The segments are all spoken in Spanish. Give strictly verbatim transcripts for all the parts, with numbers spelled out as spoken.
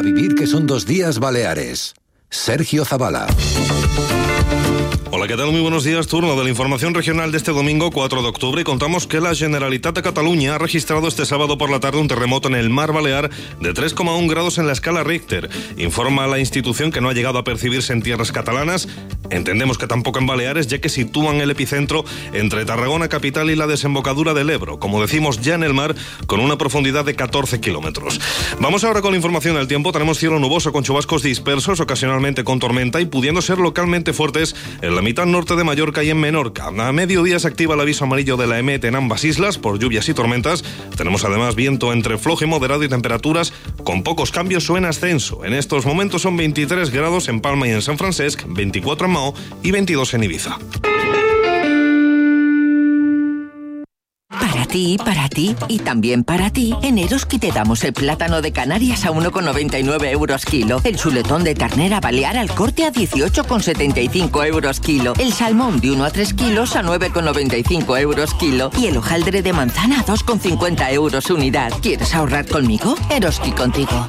vivir que son dos días Baleares. Sergio Zavala. Hola, ¿qué tal? Muy buenos días. Turno de la información regional de este domingo cuatro de octubre y contamos que la Generalitat de Cataluña ha registrado este sábado por la tarde un terremoto en el mar Balear de tres coma uno grados en la escala Richter. Informa la institución que no ha llegado a percibirse en tierras catalanas. Entendemos que tampoco en Baleares, ya que sitúan el epicentro entre Tarragona capital y la desembocadura del Ebro, como decimos ya en el mar, con una profundidad de catorce kilómetros. Vamos ahora con la información del tiempo. Tenemos cielo nuboso con chubascos dispersos, ocasionalmente con tormenta y pudiendo ser localmente fuertes en la mitad norte de Mallorca y en Menorca. A mediodía se activa el aviso amarillo de la EMET en ambas islas por lluvias y tormentas. Tenemos además viento entre flojo y moderado y temperaturas con pocos cambios o en ascenso. En estos momentos son veintitrés grados en Palma y en San Francesc, veinticuatro en Mao y veintidós en Ibiza. Para ti, para ti y también para ti, en Eroski te damos el plátano de Canarias a uno con noventa y nueve euros kilo, el chuletón de ternera balear al corte a dieciocho con setenta y cinco euros kilo, el salmón de uno a tres kilos a nueve con noventa y cinco euros kilo y el hojaldre de manzana a dos con cincuenta euros unidad. ¿Quieres ahorrar conmigo? Eroski contigo.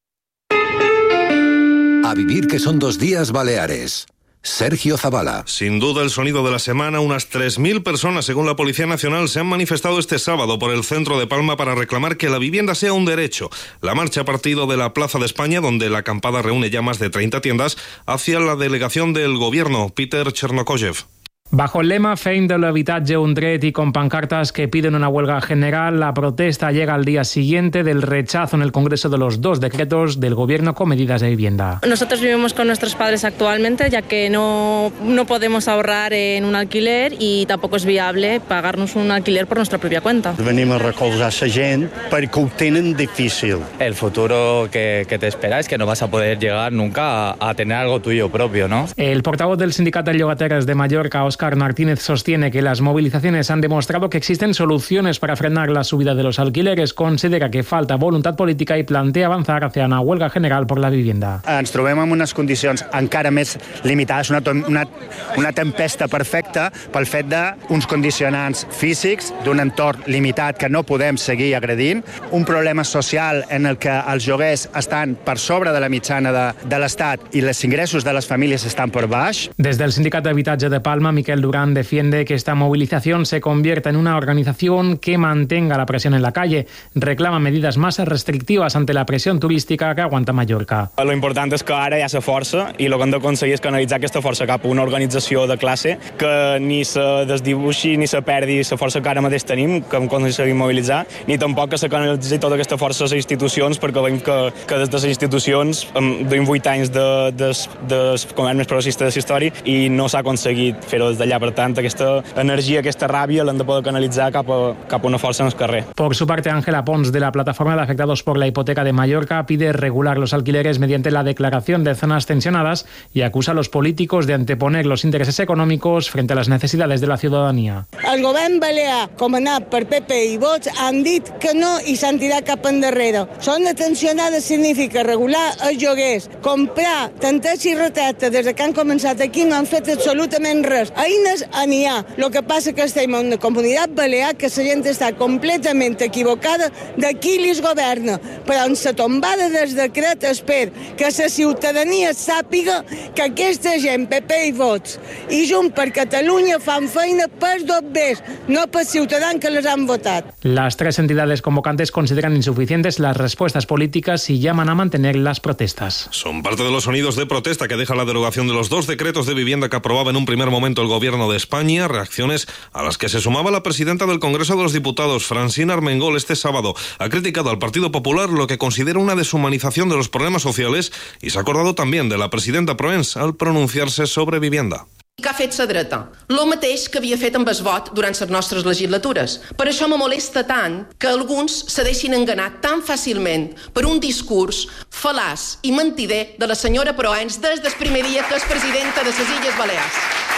A vivir que son dos días Baleares. Sergio Zavala. Sin duda el sonido de la semana, unas tres mil personas, según la Policía Nacional, se han manifestado este sábado por el centro de Palma para reclamar que la vivienda sea un derecho. La marcha ha partido de la Plaza de España, donde la acampada reúne ya más de treinta tiendas, hacia la delegación del gobierno, Peter Chernokoyev. Bajo el lema Feim de l'habitatge un dret y con pancartas que piden una huelga general, la protesta llega al día siguiente del rechazo en el Congreso de los dos decretos del Gobierno con medidas de vivienda. Nosotros vivimos con nuestros padres actualmente, ya que no, no podemos ahorrar en un alquiler y tampoco es viable pagarnos un alquiler por nuestra propia cuenta. Venim a recolzar a la gent perquè ho tenen difícil. El futuro que, que te espera es que no vas a poder llegar nunca a, a tener algo tuyo propio, ¿no? El portavoz del Sindicato de Llogateres de Mallorca, Óscar Martínez, sostiene que las movilizaciones han demostrado que existen soluciones para frenar la subida de los alquileres. Considera que falta voluntad política y plantea avanzar hacia una huelga general por la vivienda. Ens trobem en unes condicions encara més limitades, una, una, una tempesta perfecta pel fet d'uns condicionants físics, d'un entorn limitat que no podem seguir agredint, un problema social en el que els lloguers estan per sobre de la mitjana de, de l'Estat i els ingressos de les famílies estan per baix. Desde el Sindicato de Habitatge de Palma, Miquel Durán defiende que esta movilización se convierta en una organización que mantenga la presión en la calle. Reclama medidas más restrictivas ante la presión turística que aguanta Mallorca. Lo important és que ara hi ha la força i el que hem d'aconseguir és canalitzar aquesta força cap a una organització de classe que ni se desdibuixi ni se perdi la força que ara mateix tenim, que hem aconseguit mobilitzar, ni tampoc que se canalitzi tota aquesta força a les institucions, perquè veiem que, que des de les institucions duim vuit anys de, de, de, de govern més progressista de la història i no s'ha aconseguit fer-ho des d'allà. Per tant, aquesta energia, aquesta ràbia l'hem de poder canalitzar cap a, cap a una força en el carrer. Por su parte, Ángela Pons, de la Plataforma de Afectados por la Hipoteca de Mallorca, pide regular los alquileres mediante la declaración de zonas tensionadas y acusa a los políticos de anteponer los intereses económicos frente a las necesidades de la ciudadanía. El govern balear, comandat per P P i Vox, han dit que no i s'han tirat cap endarrere. Zona tensionada significa regular els lloguers, comprar tantes i retractes des que han començat aquí no han fet absolutament res. Eines n'hi ha. Lo que passa que estem en una comunitat balear que la gent està completament equivocada de qui li governa. Però en la tombada del decret espero que la ciutadania sàpiga que aquesta gent, P P i Vox, i Junts per Catalunya fan feina per dobbers, no per ciutadans que les han votat. Las tres entidades convocantes consideran insuficientes las respuestas políticas y llaman a mantener las protestas. Son parte de los sonidos de protesta que deja la derogación de los dos decretos de vivienda que aprobaba en un primer momento el Gobierno de España, reacciones a las que se sumaba la presidenta del Congreso de los Diputados, Francina Armengol, este sábado. Ha criticado al Partido Popular lo que considera una deshumanización de los problemas sociales y se ha acordado también de la presidenta Proens al pronunciarse sobre vivienda. Que ha fet la dreta, lo mateix que havia fet amb el vot durant les nostres legislatures. Per això me molesta tant que alguns se deixin enganar tan fàcilment per un discurs fal·laç i mentider de la senyora Proens des del primer dia que és presidenta de les Illes Balears.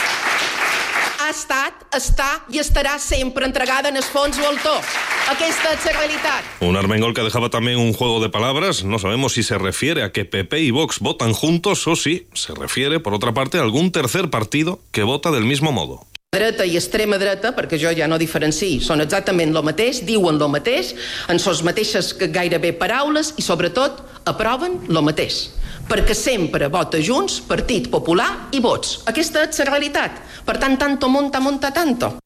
Ha estat, està i estarà sempre entregada en el fons voltor. Aquesta es la realidad. Un Armengol que dejaba también un juego de palabras. No sabemos si se refiere a que P P y Vox votan juntos o si se refiere, por otra parte, a algún tercer partido que vota del mismo modo. dreta i extrema dreta, perquè jo ja no diferenci, són exactament el mateix, diuen el mateix, en les mateixes gairebé paraules i sobretot aproven el mateix. Perquè sempre vota Junts, Partit Popular i Vots. Aquesta és la realitat. Per tant, tanto monta, monta tanto.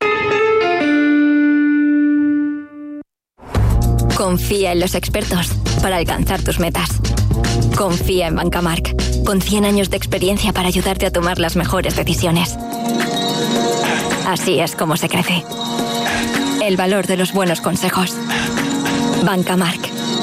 Confía en los expertos para alcanzar tus metas. Confía en Bancamark, con cien años de experiencia para ayudarte a tomar las mejores decisiones. Así es como se crece. El valor de los buenos consejos. Bancamark.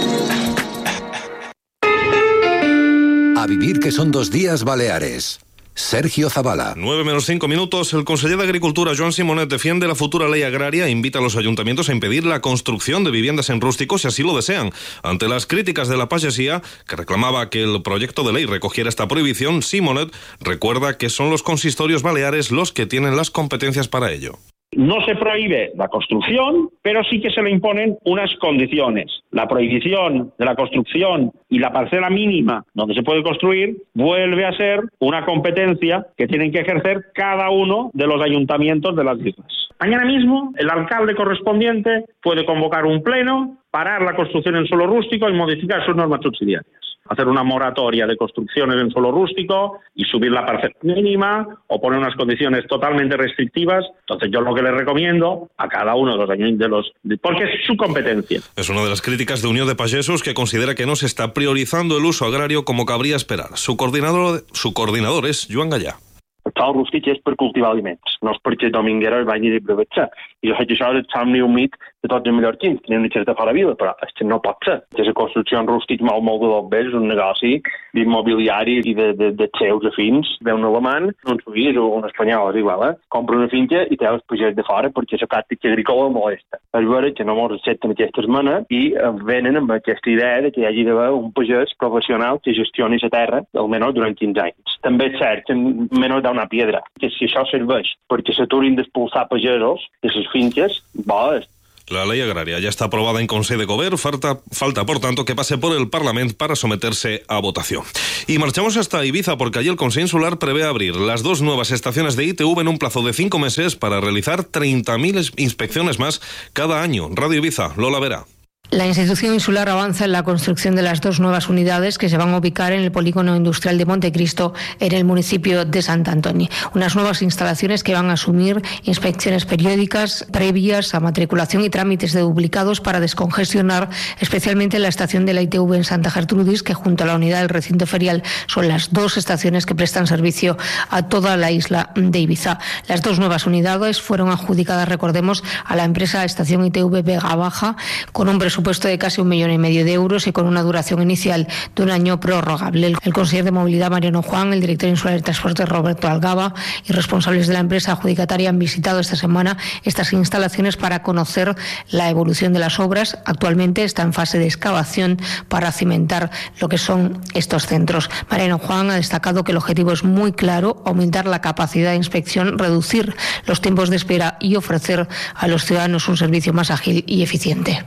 A vivir que son dos días Baleares. Sergio Zavala. nueve menos cinco minutos. El conseller de Agricultura, Joan Simonet, defiende la futura ley agraria e invita a los ayuntamientos a impedir la construcción de viviendas en rústico si así lo desean. Ante las críticas de la pagesía, que reclamaba que el proyecto de ley recogiera esta prohibición, Simonet recuerda que son los consistorios baleares los que tienen las competencias para ello. No se prohíbe la construcción, pero sí que se le imponen unas condiciones. La prohibición de la construcción y la parcela mínima donde se puede construir vuelve a ser una competencia que tienen que ejercer cada uno de los ayuntamientos de las islas. Mañana mismo, el alcalde correspondiente puede convocar un pleno, parar la construcción en suelo rústico y modificar sus normas subsidiarias. Hacer una moratoria de construcciones en suelo rústico y subir la parcela mínima o poner unas condiciones totalmente restrictivas. Entonces yo lo que le recomiendo a cada uno de los años de los... porque es su competencia. Es una de las críticas de Unió de Pagesos, que considera que no se está priorizando el uso agrario como cabría esperar. Su coordinador, su coordinador es Joan Gallà. El sòl rústic és per cultivar aliments, no és perquè dominguera el bany i d'aprovechar. I jo sé que això és el somni humit de tots els mallorquins, que anem a xerta fora la vila, però és que no pot ser. Que la construcció en rústic molt, molt de bombers, un negoci d'immobiliari i de, de, de seus afins. Ve un alemany, un suís o un espanyol, és igual, eh? Compra una finca i té els pagès de fora perquè la càrtica agrícola molesta. És vera que no ens accepten aquesta esmena i venen amb aquesta idea de que hi hagi d'haver un pagès professional que gestioni la terra, almenys durant quinze anys. També és cert que menys una piedra, que si això serveix perquè s'aturin d'expulsar pagesos de les finques, bo és. La ley agraria ya está aprobada en Consejo de Govern, falta, falta por tanto que pase por el Parlamento para someterse a votación. Y marchamos hasta Ibiza porque allí el Consejo Insular prevé abrir las dos nuevas estaciones de I T V en un plazo de cinco meses para realizar treinta mil inspecciones más cada año. Radio Ibiza, Lola Vera. La institución insular avanza en la construcción de las dos nuevas unidades que se van a ubicar en el polígono industrial de Montecristo, en el municipio de Sant Antoni. Unas nuevas instalaciones que van a asumir inspecciones periódicas previas a matriculación y trámites de duplicados para descongestionar especialmente la estación de la I T V en Santa Gertrudis, que junto a la unidad del recinto ferial son las dos estaciones que prestan servicio a toda la isla de Ibiza. Las dos nuevas unidades fueron adjudicadas, recordemos, a la empresa Estación I T V Vega Baja, con un presupuesto de casi un millón y medio de euros y con una duración inicial de un año prorrogable. El, el consejero de Movilidad, Mariano Juan, el director insular de Transporte, Roberto Algaba, y responsables de la empresa adjudicataria han visitado esta semana estas instalaciones para conocer la evolución de las obras. Actualmente está en fase de excavación para cimentar lo que son estos centros. Mariano Juan ha destacado que el objetivo es muy claro: aumentar la capacidad de inspección, reducir los tiempos de espera y ofrecer a los ciudadanos un servicio más ágil y eficiente.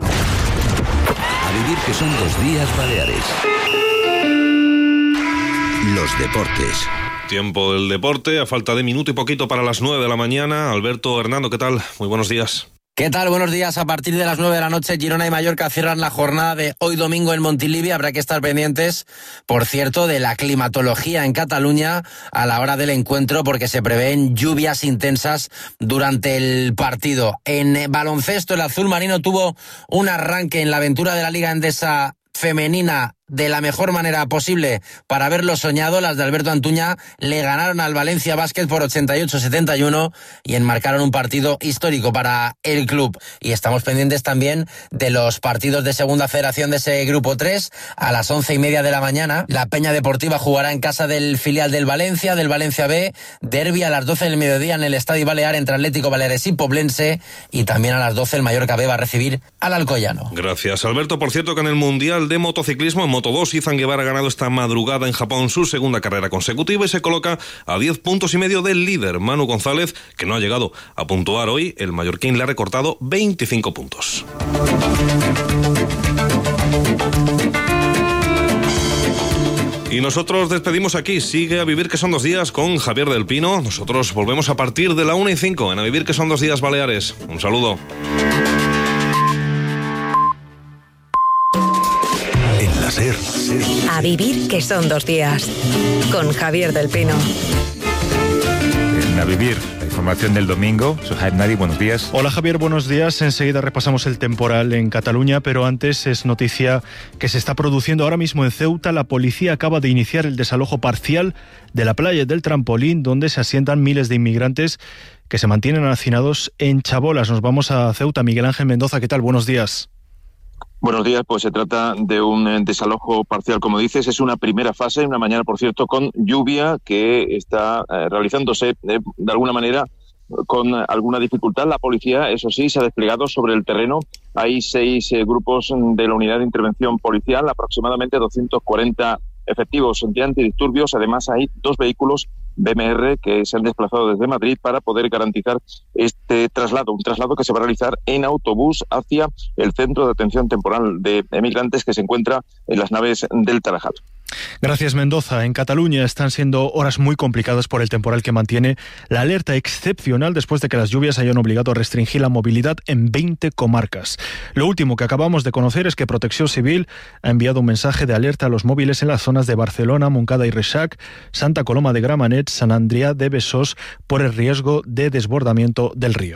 A vivir que son dos días Baleares. Los deportes. Tiempo del deporte, a falta de minuto y poquito para las nueve de la mañana. Alberto Hernando, ¿qué tal? Muy buenos días. ¿Qué tal? Buenos días. A partir de las nueve de la noche, Girona y Mallorca cierran la jornada de hoy domingo en Montilivi. Habrá que estar pendientes, por cierto, de la climatología en Cataluña a la hora del encuentro, porque se prevén lluvias intensas durante el partido. En baloncesto, el azul marino tuvo un arranque en la aventura de la Liga Endesa femenina de la mejor manera posible para haberlo soñado. Las de Alberto Antuña le ganaron al Valencia Basket por ochenta y ocho a setenta y uno y enmarcaron un partido histórico para el club. Y estamos pendientes también de los partidos de segunda federación de ese grupo tres. A las once y media de la mañana, la Peña Deportiva jugará en casa del filial del Valencia, del Valencia B. Derbi a las doce del mediodía en el Estadio Balear entre Atlético Baleares y Poblense. Y también a las doce el Mallorca B va a recibir al Alcoyano. Gracias, Alberto. Por cierto, que en el Mundial de Motociclismo, en Moto dos, Izan Guevara ha ganado esta madrugada en Japón su segunda carrera consecutiva y se coloca a diez puntos y medio del líder, Manu González, que no ha llegado a puntuar hoy. El mallorquín le ha recortado veinticinco puntos. Y nosotros despedimos aquí. Sigue A Vivir que son dos días con Javier del Pino. Nosotros volvemos a partir de la una y cinco en A Vivir que son dos días Baleares. Un saludo. En la SER. A Vivir que son dos días con Javier del Pino. En A Vivir, la información del domingo. Soy Jaime Nadi, buenos días. Hola Javier, buenos días. Enseguida repasamos el temporal en Cataluña, pero antes es noticia que se está produciendo ahora mismo en Ceuta. La policía acaba de iniciar el desalojo parcial de la playa del Trampolín, donde se asientan miles de inmigrantes que se mantienen hacinados en chabolas. Nos vamos a Ceuta. Miguel Ángel Mendoza, ¿qué tal? Buenos días. Buenos días, pues se trata de un desalojo parcial, como dices, es una primera fase, una mañana, por cierto, con lluvia que está eh, realizándose eh, de alguna manera con alguna dificultad. La policía, eso sí, se ha desplegado sobre el terreno. Hay seis eh, grupos de la unidad de intervención policial, aproximadamente doscientos cuarenta efectivos de antidisturbios. Además, hay dos vehículos B M R que se han desplazado desde Madrid para poder garantizar este traslado, un traslado que se va a realizar en autobús hacia el centro de atención temporal de emigrantes que se encuentra en las naves del Tarajal. Gracias, Mendoza. En Cataluña están siendo horas muy complicadas por el temporal que mantiene la alerta excepcional después de que las lluvias hayan obligado a restringir la movilidad en veinte comarcas. Lo último que acabamos de conocer es que Protección Civil ha enviado un mensaje de alerta a los móviles en las zonas de Barcelona, Montcada y Reixac, Santa Coloma de Gramenet, Sant Adrià de Besòs por el riesgo de desbordamiento del río.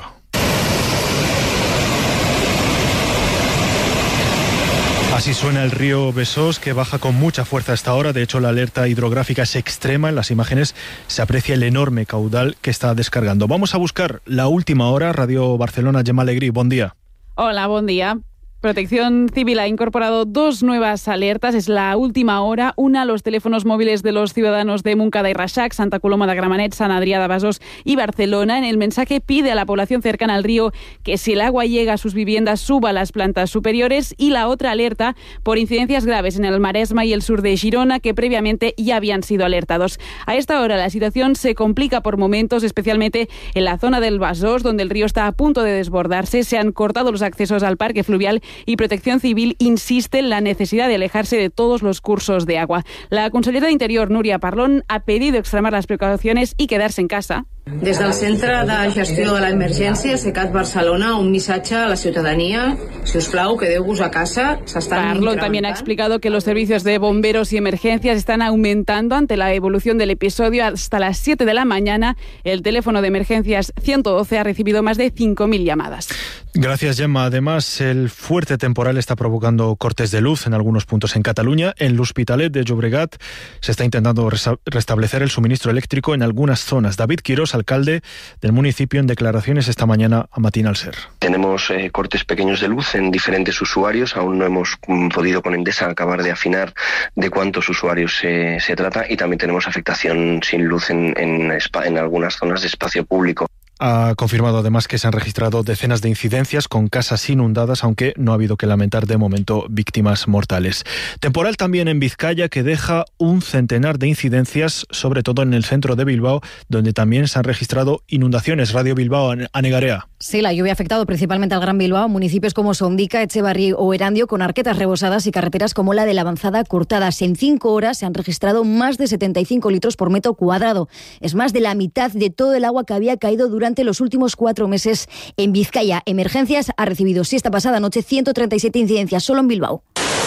Así suena el río Besòs, que baja con mucha fuerza a esta hora. De hecho, la alerta hidrográfica es extrema. En las imágenes se aprecia el enorme caudal que está descargando. Vamos a buscar la última hora. Radio Barcelona, Gemma Alegrí, buen día. Hola, buen día. Protección Civil ha incorporado dos nuevas alertas. Es la última hora. Una a los teléfonos móviles de los ciudadanos de Montcada y Reixac, Santa Coloma de Gramenet, Sant Adrià de Besòs y Barcelona. En el mensaje pide a la población cercana al río que si el agua llega a sus viviendas suba a las plantas superiores. Y la otra alerta por incidencias graves en el Maresma y el sur de Girona, que previamente ya habían sido alertados. A esta hora la situación se complica por momentos, especialmente en la zona del Besòs, donde el río está a punto de desbordarse. Se han cortado los accesos al parque fluvial y Protección Civil insiste en la necesidad de alejarse de todos los cursos de agua. La consellera de Interior, Núria Parlon, ha pedido extremar las precauciones y quedarse en casa. Des del Centre de Gestió de l'Emergència, SECAT Barcelona, un missatge a la ciutadania. Si us plau, quedeu-vos a casa. Parlon también ha explicado que los servicios de bomberos y emergencias están aumentando ante la evolución del episodio. Hasta las siete de la mañana, el teléfono de emergencias ciento doce ha recibido más de cinco mil llamadas. Gracias, Gemma. Además, el fuerte temporal está provocando cortes de luz en algunos puntos en Cataluña. En l'Hospitalet de Llobregat se está intentando restablecer el suministro eléctrico en algunas zonas. David Quirós, alcalde del municipio, en declaraciones esta mañana a Matinal Ser. Tenemos eh, cortes pequeños de luz en diferentes usuarios. Aún no hemos mm, podido con Endesa acabar de afinar de cuántos usuarios se, se trata, y también tenemos afectación sin luz en, en, en algunas zonas de espacio público. Ha confirmado además que se han registrado decenas de incidencias con casas inundadas, aunque no ha habido que lamentar de momento víctimas mortales. Temporal también en Vizcaya, que deja un centenar de incidencias, sobre todo en el centro de Bilbao, donde también se han registrado inundaciones. Radio Bilbao, Anegarea. Sí, la lluvia ha afectado principalmente al Gran Bilbao, municipios como Sondica, Echevarri o Erandio, con arquetas rebosadas y carreteras como la de la Avanzada cortadas. En cinco horas se han registrado más de setenta y cinco litros por metro cuadrado. Es más de la mitad de todo el agua que había caído durante Durante los últimos cuatro meses en Vizcaya. Emergencias ha recibido, sí, esta pasada noche, ciento treinta y siete incidencias solo en Bilbao.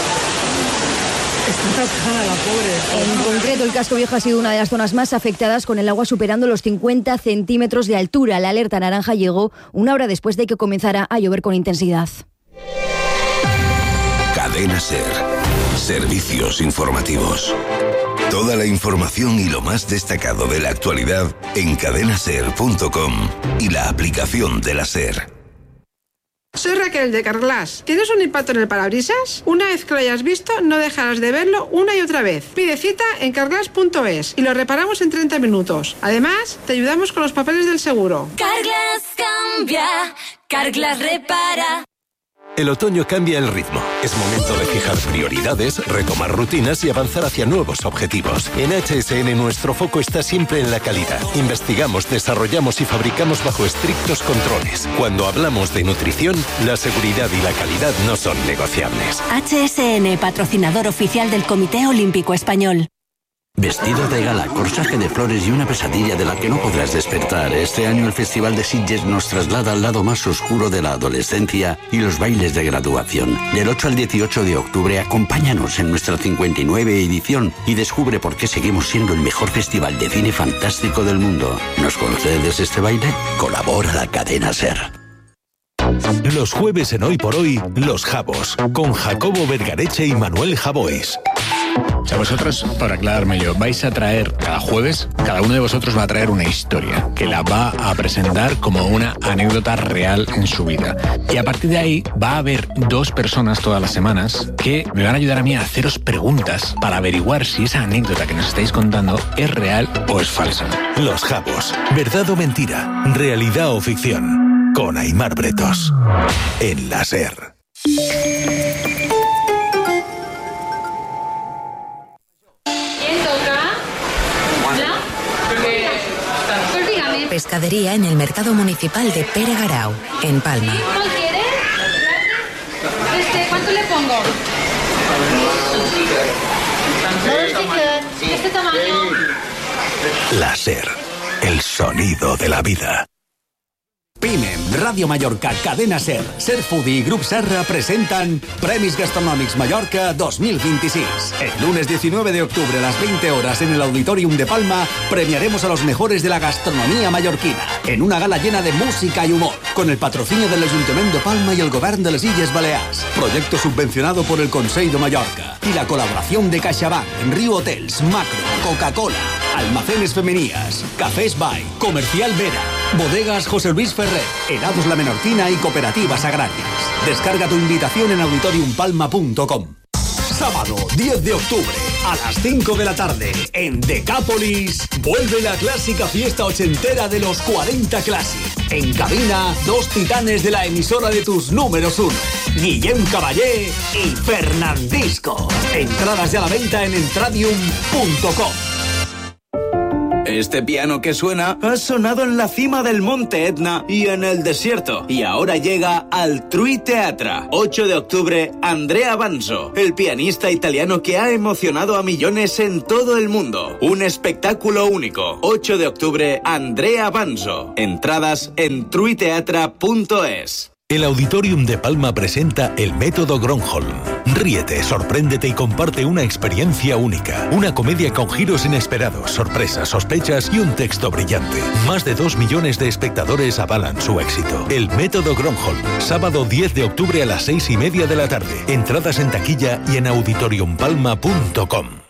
Está atascada la pobre. En concreto, el casco viejo ha sido una de las zonas más afectadas, con el agua superando los cincuenta centímetros de altura. La alerta naranja llegó una hora después de que comenzara a llover con intensidad. Cadena Ser. Servicios informativos. Toda la información y lo más destacado de la actualidad en cadena ser punto com y la aplicación de la SER. Soy Raquel de Carglass. ¿Tienes un impacto en el parabrisas? Una vez que lo hayas visto, no dejarás de verlo una y otra vez. Pide cita en carglass punto es y lo reparamos en treinta minutos. Además, te ayudamos con los papeles del seguro. Carglass cambia, Carglass repara. El otoño cambia el ritmo. Es momento de fijar prioridades, retomar rutinas y avanzar hacia nuevos objetivos. En H S N nuestro foco está siempre en la calidad. Investigamos, desarrollamos y fabricamos bajo estrictos controles. Cuando hablamos de nutrición, la seguridad y la calidad no son negociables. H S N, patrocinador oficial del Comité Olímpico Español. Vestido de gala, corsaje de flores y una pesadilla de la que no podrás despertar. Este año el Festival de Sitges nos traslada al lado más oscuro de la adolescencia y los bailes de graduación. Del ocho al dieciocho de octubre, acompáñanos en nuestra cincuenta y nueve edición y descubre por qué seguimos siendo el mejor festival de cine fantástico del mundo. ¿Nos concedes este baile? Colabora la cadena SER. Los jueves en Hoy por Hoy, Los Jabos, con Jacobo Vergareche y Manuel Javois. O sea, vosotros, para aclararme yo, vais a traer cada jueves, cada uno de vosotros va a traer una historia que la va a presentar como una anécdota real en su vida. Y a partir de ahí va a haber dos personas todas las semanas que me van a ayudar a mí a haceros preguntas para averiguar si esa anécdota que nos estáis contando es real o es falsa. Los Jabos, verdad o mentira, realidad o ficción, con Aimar Bretos, en la SER. Pescadería en el Mercado Municipal de Pere Garau, en Palma. ¿Cuál quieres? Este, ¿cuánto le pongo? Dos este tamaño. La SER, el sonido de la vida. Pimem, Radio Mallorca, Cadena SER, Ser Foodie y Grup Serra presentan Premis Gastronòmics Mallorca dos mil veintiséis. El lunes diecinueve de octubre a las veinte horas en el Auditorium de Palma premiaremos a los mejores de la gastronomía mallorquina en una gala llena de música y humor, con el patrocinio del Ayuntamiento de Palma y el Govern de les Illes Balears. Proyecto subvencionado por el Consell de Mallorca y la colaboración de CaixaBank, Riu Hotels, Macro, Coca-Cola, Almacenes Femenías, Cafés Bay, Comercial Vera, Bodegas José Luis Ferrer, Helados La Menorquina y Cooperativas Agrarias. Descarga tu invitación en auditorium palma punto com. Sábado diez de octubre a las cinco de la tarde en Decápolis vuelve la clásica fiesta ochentera de los cuarenta Classic. En cabina, dos titanes de la emisora de tus números uno, Guillem Caballé y Fernandisco. Entradas ya a la venta en entradium punto com. Este piano que suena ha sonado en la cima del Monte Etna y en el desierto. Y ahora llega al Trui Teatra. ocho de octubre, Andrea Banzo, el pianista italiano que ha emocionado a millones en todo el mundo. Un espectáculo único. ocho de octubre, Andrea Banzo. Entradas en trui teatra punto es. El Auditorium de Palma presenta el método Gronholm. Ríete, sorpréndete y comparte una experiencia única. Una comedia con giros inesperados, sorpresas, sospechas y un texto brillante. Más de dos millones de espectadores avalan su éxito. El método Gronholm, sábado diez de octubre a las seis y media de la tarde. Entradas en taquilla y en auditorium palma punto com.